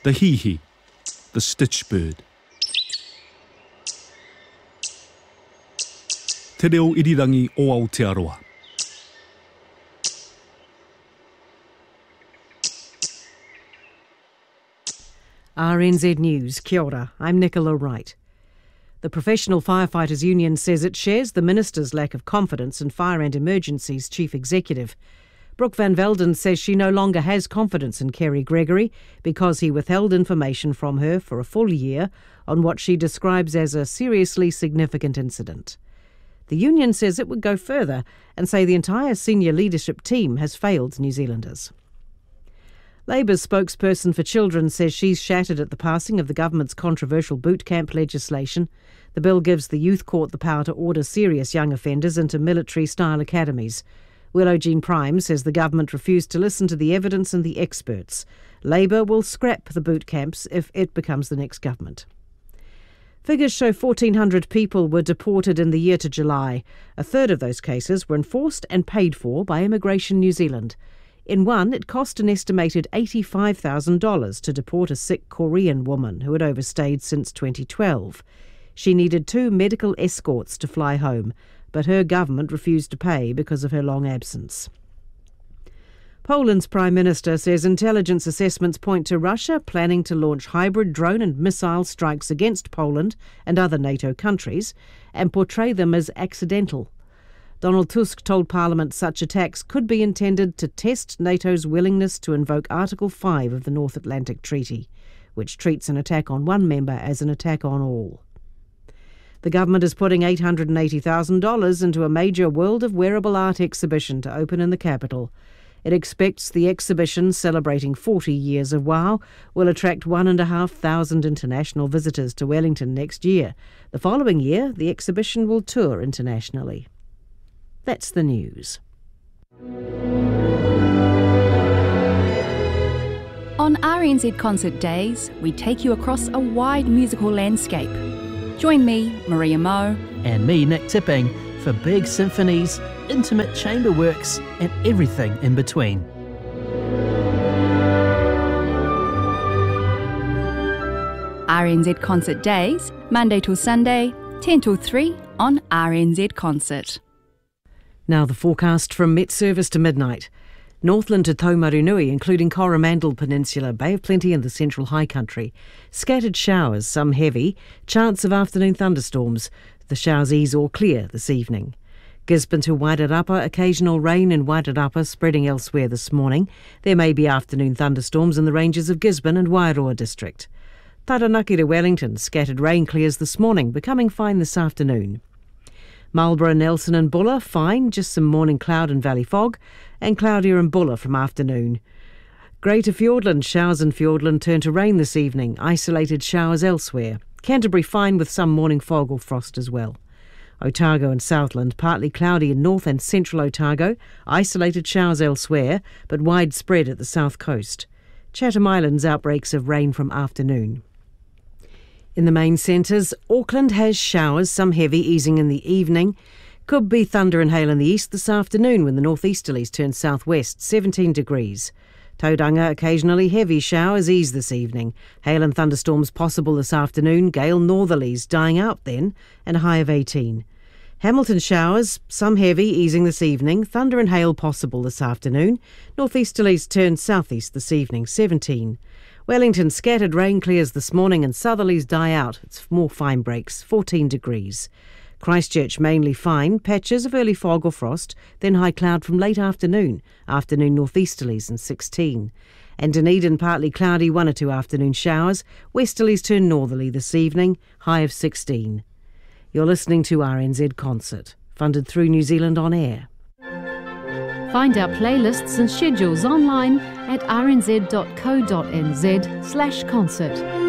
the hihi, the stitch bird. Te reo irirangi o Aotearoa. RNZ News, kia ora, I'm Nicola Wright. The Professional Firefighters Union says it shares the Minister's lack of confidence in Fire and Emergencies Chief Executive. Brooke Van Velden says she no longer has confidence in Kerry Gregory because he withheld information from her for a full year on what she describes as a seriously significant incident. The union says it would go further and say the entire senior leadership team has failed New Zealanders. Labour's spokesperson for children says she's shattered at the passing of the government's controversial boot camp legislation. The bill gives the Youth Court the power to order serious young offenders into military-style academies. Willow Jean Prime says the government refused to listen to the evidence and the experts. Labour will scrap the boot camps if it becomes the next government. Figures show 1,400 people were deported in the year to July. A third of those cases were enforced and paid for by Immigration New Zealand. In one, it cost an estimated $85,000 to deport a sick Korean woman who had overstayed since 2012. She needed 2 medical escorts to fly home, but her government refused to pay because of her long absence. Poland's Prime Minister says intelligence assessments point to Russia planning to launch hybrid drone and missile strikes against Poland and other NATO countries and portray them as accidental. Donald Tusk told Parliament such attacks could be intended to test NATO's willingness to invoke Article 5 of the North Atlantic Treaty, which treats an attack on one member as an attack on all. The government is putting $880,000 into a major World of Wearable Art exhibition to open in the capital. It expects the exhibition, celebrating 40 years of WOW, will attract 1,500 international visitors to Wellington next year. The following year, the exhibition will tour internationally. That's the news. On RNZ Concert Days, we take you across a wide musical landscape. Join me, Maria Moe, and me, Nick Tipping, for big symphonies, intimate chamber works, and everything in between. RNZ Concert Days, Monday till Sunday, 10 till 3 on RNZ Concert. Now the forecast from Met Service to midnight. Northland to Taumarunui, including Coromandel Peninsula, Bay of Plenty and the Central High Country. Scattered showers, some heavy. Chance of afternoon thunderstorms. The showers ease or clear this evening. Gisborne to Wairarapa, occasional rain in Wairarapa spreading elsewhere this morning. There may be afternoon thunderstorms in the ranges of Gisborne and Wairoa district. Taranaki to Wellington, scattered rain clears this morning, becoming fine this afternoon. Marlborough, Nelson and Buller, fine, just some morning cloud and valley fog, and cloudier in Buller from afternoon. Greater Fiordland, showers in Fiordland turn to rain this evening, isolated showers elsewhere. Canterbury fine with some morning fog or frost as well. Otago and Southland, partly cloudy in North and Central Otago, isolated showers elsewhere, but widespread at the south coast. Chatham Islands, outbreaks of rain from afternoon. In the main centres, Auckland has showers, some heavy, easing in the evening. Could be thunder and hail in the east this afternoon when the northeasterlies turn southwest, 17 degrees. Tauranga, occasionally heavy showers, ease this evening. Hail and thunderstorms possible this afternoon, gale northerlies dying out then, and a high of 18. Hamilton showers, some heavy, easing this evening. Thunder and hail possible this afternoon. Northeasterlies turn southeast this evening, 17. Wellington, scattered rain clears this morning and southerlies die out. It's more fine breaks, 14 degrees. Christchurch mainly fine, patches of early fog or frost, then high cloud from late afternoon. Afternoon northeasterlies and 16. And Dunedin, partly cloudy, 1 or 2 afternoon showers. Westerlies turn northerly this evening, high of 16. You're listening to RNZ Concert, funded through New Zealand On Air. Find our playlists and schedules online at rnz.co.nz/concert.